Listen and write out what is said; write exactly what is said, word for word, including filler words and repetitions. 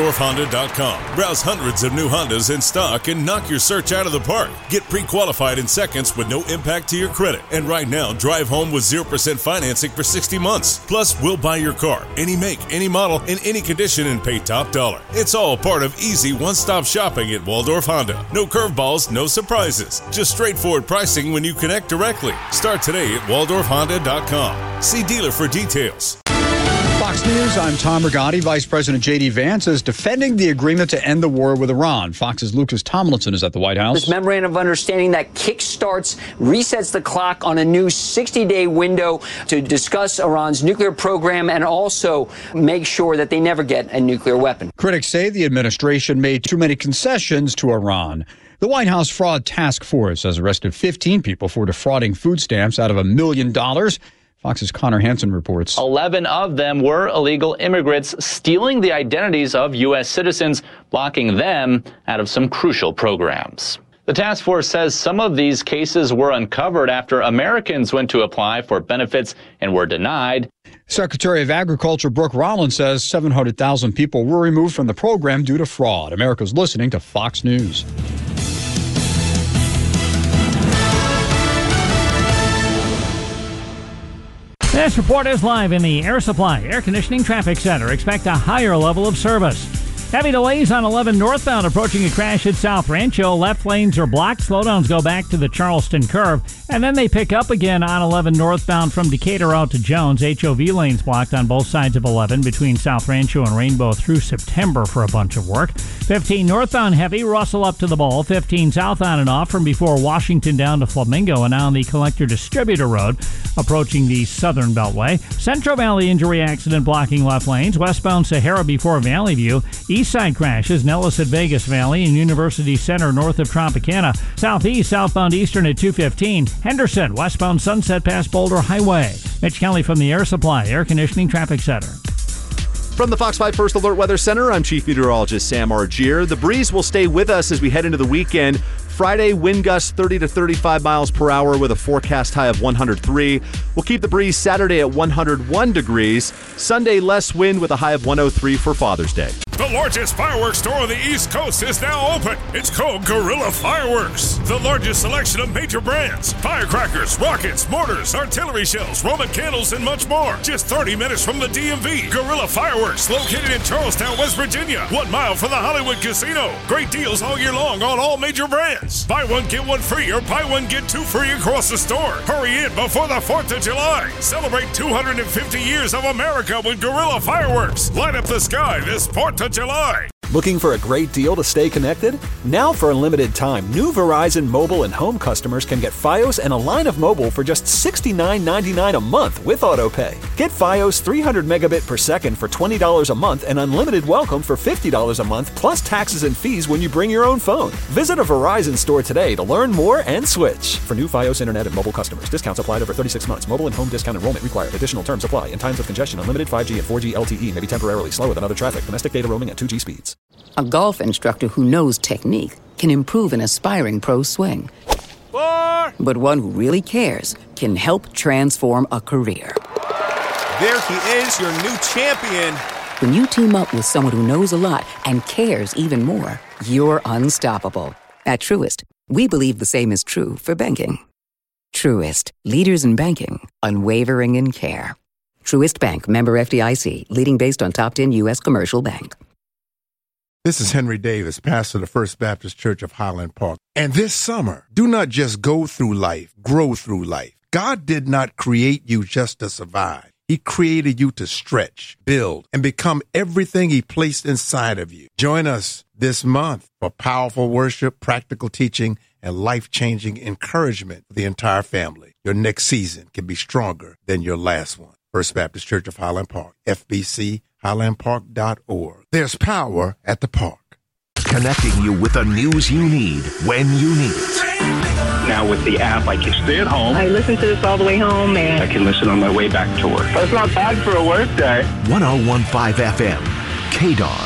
Waldorf Honda dot com. Browse hundreds of new Hondas in stock and knock your search out of the park. Get pre-qualified in seconds with no impact to your credit. And right now, drive home with zero percent financing for sixty months. Plus, we'll buy your car, any make, any model, in any condition, and pay top dollar. It's all part of easy one-stop shopping at Waldorf Honda. No curveballs, no surprises. Just straightforward pricing when you connect directly. Start today at Waldorf Honda dot com. See dealer for details. Fox News, I'm Tom Rigotti. Vice President J D. Vance is defending the agreement to end the war with Iran. Fox's Lucas Tomlinson is at the White House. This memorandum of understanding that kickstarts, resets the clock on a new sixty-day window to discuss Iran's nuclear program and also make sure that they never get a nuclear weapon. Critics say the administration made too many concessions to Iran. The White House Fraud Task Force has arrested fifteen people for defrauding food stamps out of a million dollars. Fox's Connor Hansen reports. eleven of them were illegal immigrants stealing the identities of U S citizens, blocking them out of some crucial programs. The task force says some of these cases were uncovered after Americans went to apply for benefits and were denied. Secretary of Agriculture Brooke Rollins says seven hundred thousand people were removed from the program due to fraud. America's listening to Fox News. This report is live in the Air Supply Air Conditioning Traffic Center. Expect a higher level of service. Heavy delays on eleven northbound approaching a crash at South Rancho. Left lanes are blocked. Slowdowns go back to the Charleston curve. And then they pick up again on eleven northbound from Decatur out to Jones. H O V lanes blocked on both sides of eleven between South Rancho and Rainbow through September for a bunch of work. fifteen northbound heavy, Russell up to the Bowl. fifteen south on and off from before Washington down to Flamingo and now on the Collector Distributor Road approaching the Southern Beltway. Central Valley injury accident blocking left lanes. Westbound Sahara before Valley View. East side crashes, Nellis at Vegas Valley and University Center north of Tropicana. Southeast, southbound Eastern at two fifteen. Henderson, westbound Sunset past Boulder Highway. Mitch Kelly from the Air Supply Air Conditioning Traffic Center. From the Fox five First Alert Weather Center, I'm Chief Meteorologist Sam Argier. The breeze will stay with us as we head into the weekend. Friday, wind gusts thirty to thirty-five miles per hour with a forecast high of one hundred three. We'll keep the breeze Saturday at one hundred one degrees. Sunday, less wind with a high of one hundred three for Father's Day. The largest fireworks store on the East Coast is now open. It's called Gorilla Fireworks. The largest selection of major brands, firecrackers, rockets, mortars, artillery shells, Roman candles, and much more. Just thirty minutes from the D M V. Gorilla Fireworks, located in Charlestown, West Virginia. One mile from the Hollywood Casino. Great deals all year long on all major brands. Buy one, get one free, or buy one, get two free across the store. Hurry in before the fourth of July. Celebrate two hundred fifty years of America with Gorilla Fireworks. Light up the sky this fourth of July. Looking for a great deal to stay connected? Now for a limited time, new Verizon mobile and home customers can get Fios and a line of mobile for just sixty-nine ninety-nine a month with AutoPay. Get Fios three hundred megabit per second for twenty dollars a month and unlimited welcome for fifty dollars a month plus taxes and fees when you bring your own phone. Visit a Verizon store today to learn more and switch. For new Fios internet and mobile customers, discounts applied over thirty-six months. Mobile and home discount enrollment required. Additional terms apply. In times of congestion, unlimited five G and four G L T E may be temporarily slower than other traffic. Domestic data roaming at two G speeds. A golf instructor who knows technique can improve an aspiring pro's swing. Four. But one who really cares can help transform a career. There he is, your new champion. When you team up with someone who knows a lot and cares even more, you're unstoppable. At Truist, we believe the same is true for banking. Truist, leaders in banking, unwavering in care. Truist Bank, member F D I C, leading based on top ten U S commercial bank. This is Henry Davis, pastor of the First Baptist Church of Highland Park. And this summer, do not just go through life, grow through life. God did not create you just to survive. He created you to stretch, build, and become everything He placed inside of you. Join us this month for powerful worship, practical teaching, and life-changing encouragement for the entire family. Your next season can be stronger than your last one. First Baptist Church of Highland Park, F B C highland park dot org. There's power at the park. Connecting you with the news you need when you need it. Now with the app, I can stay at home. I listen to this all the way home, and I can listen on my way back to work. That's not bad for a work day. one oh one point five F M, K D A R.